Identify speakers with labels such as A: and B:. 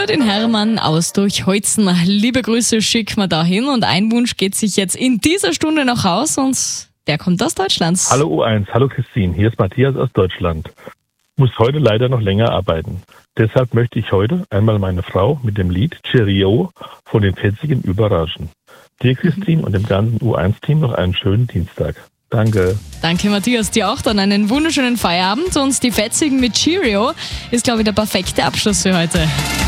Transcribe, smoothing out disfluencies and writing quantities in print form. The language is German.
A: den Hermann aus Durchholzen. Liebe Grüße schicken wir dahin und ein Wunsch geht sich jetzt in dieser Stunde noch raus und der kommt aus Deutschland.
B: Hallo U1, hallo Christine, hier ist Matthias aus Deutschland. Muss heute leider noch länger arbeiten. Deshalb möchte ich heute einmal meine Frau mit dem Lied Cheerio von den Fetzigen überraschen. Dir Christine und dem ganzen U1-Team noch einen schönen Dienstag. Danke.
A: Danke Matthias, dir auch dann einen wunderschönen Feierabend und die Fetzigen mit Cheerio ist, glaube ich, der perfekte Abschluss für heute.